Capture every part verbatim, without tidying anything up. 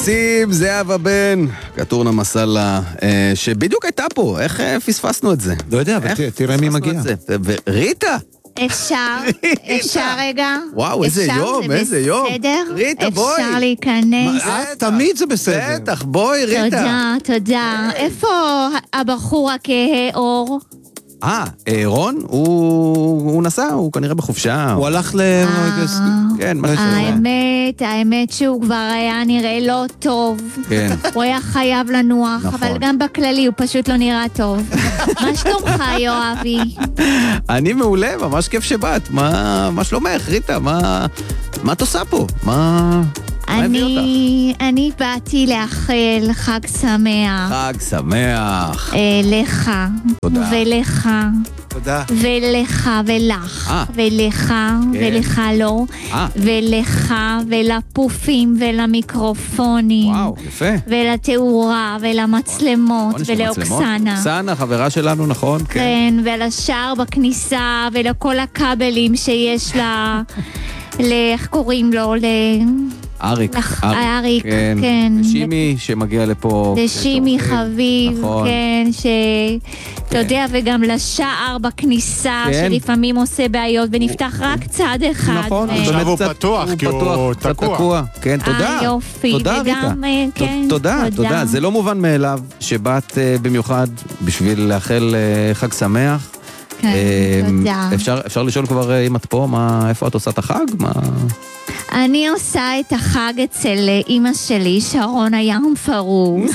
ניסים, זהבה בן, קטורנה מסלה, שבדיוק הייתה פה, איך פספסנו את זה? לא יודע, אבל תראה מי מגיע. וריטה! אפשר, אפשר רגע? וואו, איזה יום, איזה יום. בסדר? ריטה, בואי. אפשר להיכנס. תמיד זה בסדר. בטח, בואי, ריטה. תודה, תודה. איפה הבחור הכהה אור? אה, רון, הוא נסע, הוא כנראה בחופשה. הוא הלך ל... כן, מה שזה. האמת, האמת שהוא כבר היה נראה לא טוב. כן. הוא היה חייב לנוח, אבל גם בכללי הוא פשוט לא נראה טוב. מה שלומך, יואבי? אני מעולה, ממש כיף שבאת. מה שלומך, ריטה? מה את עושה פה? מה... אני, אני באתי לאחל חג שמח. חג שמח. לך. תודה. ולך. תודה. ולך ולך. אה. ולך כן. ולך לא. אה. ולך ולפופים ולמיקרופונים. וואו, יפה. ולתאורה ולמצלמות ולאוקסנה. אוקסנה, חברה שלנו, נכון? כן, ולשער בכניסה ולכל הכבלים שיש לה, איך קוראים לו? ל... אריק, אריק, כן. שימי שמגיע לפה. לשימי חביב, כן, שאתה יודע, וגם לשער בכניסה, שלפעמים עושה בעיות, ונפתח רק צד אחד. נכון, עכשיו הוא פתוח, כי הוא תקוע. כן, תודה. יופי, תודה, ריטה. תודה, תודה. זה לא מובן מאליו שבאת במיוחד בשביל לאחל חג שמח. כן, תודה. אפשר לשאול כבר אם את פה, איפה את עושה את החג? מה... אני עושה את החג אצל אמא שלי, שרון הים פרוס.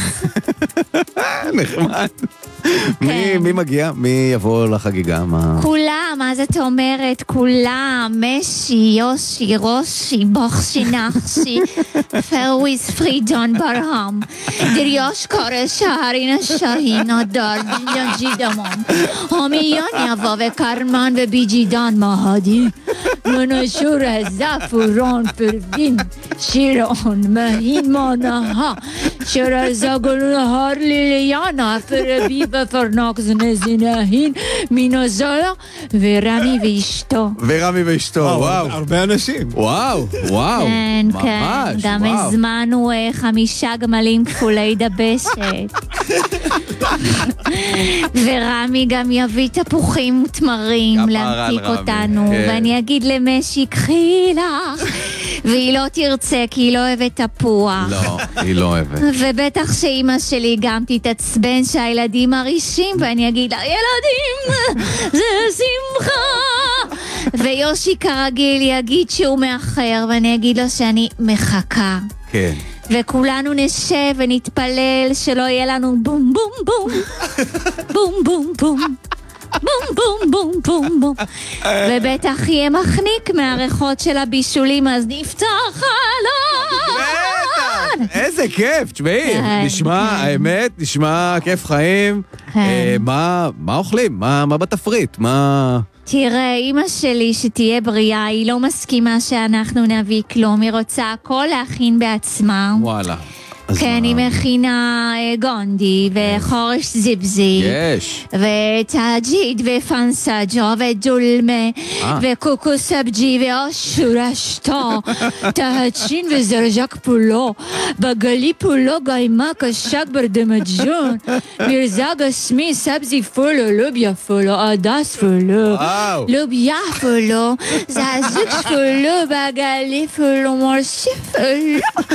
נחמד. מי מגיע? מי יבוא לחגיגה? כולם, מה זאת אומרת? כולם, משי, יושי, רושי, בוחשי, נחשי, פרויס, פרידון, ברהם, דריוש קורש, ההרין השהין, הדר, ג'ידמון, המיון יבוא וקרמן וביג'ידן מהדי, מנשור הזפורון פרדין, שירון, מהין מנהה, שרזגול נהר ליליאנה, פרבי ופרנוק זנזינהין, מינוזולה, ורמי ואשתו. ורמי ואשתו, וואו. הרבה אנשים. וואו, וואו. כן, כן. גם הזמנו חמישה גמלים כפולי דבשת. ורמי גם יביא תפוחים ותמרים להמתיק אותנו. ואני אגיד למשי, קחי לך. והיא לא תרצה, כי היא לא אוהבת תפוח. לא, היא לא אוהבת. ובטח שאימא שלי גם תתעצבן שהילדים מרעישים, ואני אגיד לה, ילדים, זה שמחה. ויושי כרגיל יגיד שהוא מאחר, ואני אגיד לו שאני מחכה. כן. וכולנו נשב ונתפלל שלא יהיה לנו בום בום בום. בום בום בום. בום בום בום בום בום. ובטח יהיה מחניק מהריחות של הבישולים, אז נפתח חלון. איזה כיף, תשמעי, נשמע, האמת, נשמע כיף חיים. מה אוכלים? מה בתפריט? מה... תראה, אמא שלי שתהיה בריאה, היא לא מסכימה שאנחנו נביא כלום, היא רוצה הכל להכין בעצמה. וואלה. כן, היא מכינה גונדי וחורש זיבזי. יש. וטאג'יד ופנסג'ו ודולמה וקוקו סבג'י ואושורה שטו. טהצ'ין וזרז'ק פולו. בגלי פולו גיימה קשק ברדמג'ון. מרזג הסמי סבזי פולו, לוביה פולו, עדס פולו. לוביה פולו. זעזוק פולו, בגלי פולו, מורשי פולו.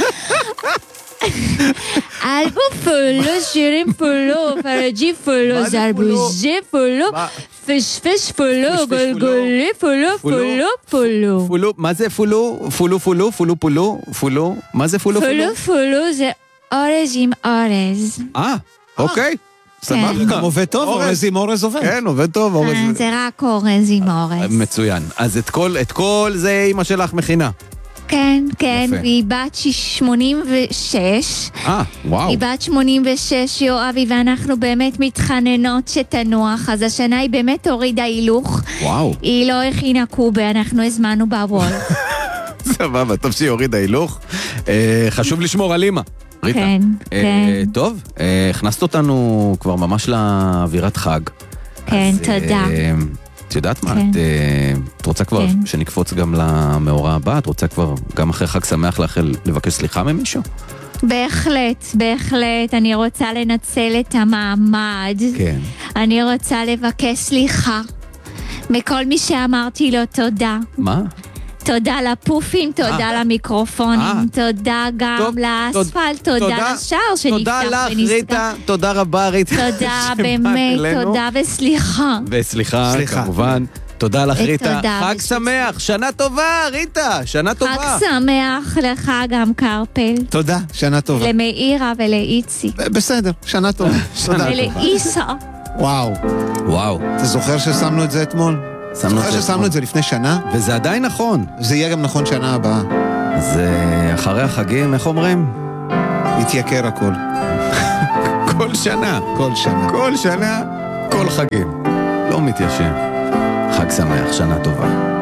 אלבו פולו, שירים פולו, פרג'י פולו, זרבוז'י פולו, פשפש פולו, גולגולי פולו, פולו, פולו. פולו, מה זה פולו? פולו, פולו, פולו, פולו, פולו, מה זה פולו, פולו? פולו, פולו זה אורז עם אורז. אה, אוקיי. סבבה. גם עובד טוב, אורז עם אורז עובד. כן, עובד טוב, אורז. זה רק אורז עם אורז. מצוין. אז את כל זה אמא שלך מכינה. כן, כן, והיא בת שמונים ושש. אה, וואו. היא בת שמונים ושש, יואבי, ואנחנו באמת מתחננות שתנוח, אז השנה היא באמת הורידה הילוך. וואו. היא לא הכינה קובה, אנחנו הזמנו בוולף. סבבה, טוב שהיא הורידה הילוך. חשוב לשמור על אמא. ריטה. כן, כן. טוב, הכנסת אותנו כבר ממש לאווירת חג. כן, תודה. את יודעת מה, את רוצה כבר שנקפוץ גם למאורע הבא? את רוצה כבר גם אחרי חג שמח לאחל לבקש סליחה ממישהו? בהחלט, בהחלט. אני רוצה לנצל את המעמד. כן. אני רוצה לבקש סליחה מכל מי שאמרתי לו תודה. מה? תודה לפופים, תודה 아, למיקרופונים, 아, תודה גם טוב, לאספלט, תודה, תודה לשער שנפתח תודה לך, ונסתר. ריטה, תודה רבה, ריטה. תודה, באמת, אלינו. תודה וסליחה. וסליחה, סליחה. כמובן. תודה לך, ריטה. חג שמח, שנה טובה, ריטה, שנה טובה. חג שמח לך גם, קרפל. תודה, שנה טובה. למאירה ולאיצי. בסדר, שנה טובה. ולאיסה. וואו. וואו. אתה זוכר ששמנו את זה אתמול? זוכר ששמנו את זה לפני שנה? וזה עדיין נכון. זה יהיה גם נכון שנה הבאה. זה אחרי החגים, איך אומרים? יתייקר הכל. כל שנה. כל שנה. כל שנה, כל חגים. לא מתיישב. חג שמח, שנה טובה.